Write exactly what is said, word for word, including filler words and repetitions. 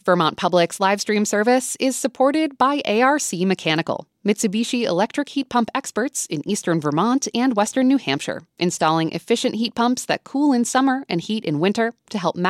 Vermont Public's live stream service is supported by A R C Mechanical, Mitsubishi electric heat pump experts in eastern Vermont and western New Hampshire, installing efficient heat pumps that cool in summer and heat in winter to help